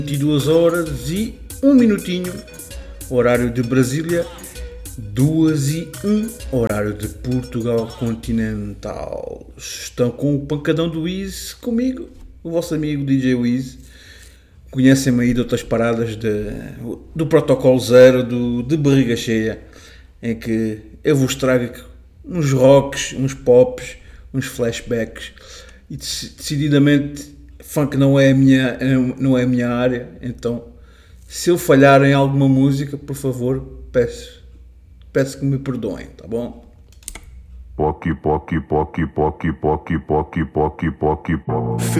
22 horas e 1 minutinho, horário de Brasília, 2 e 1, horário de Portugal continental. Estão com o pancadão do Wiz comigo, o vosso amigo DJ Wiz. Conhecem-me aí de outras paradas do Protocolo Zero, de Barriga Cheia, em que eu vos trago uns rocks, uns pops, uns flashbacks, e decididamente funk não é a minha área. Então, se eu falhar em alguma música, por favor, peço que me perdoem, tá bom? Poc, poc, poc, poc, poc, poc, poc, poc, poc.